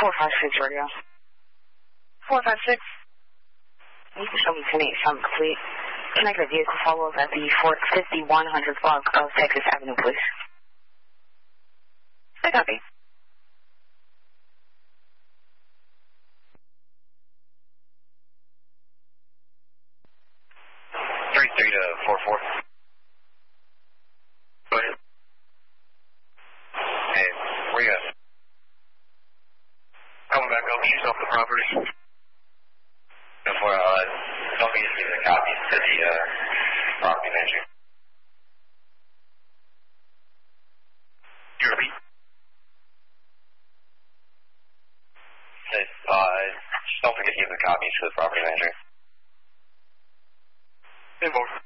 456 radio. 456. You can show me 1087 complete. Connect a vehicle follow-up at the 5100 block of Texas Avenue, please. I copy. Three to 44. Go ahead. Hey, where you at? Coming back up, she's off the property. Before, don't be giving the copies to the property manager. You repeat? Just don't forget to give the copies to the property manager. Inboard.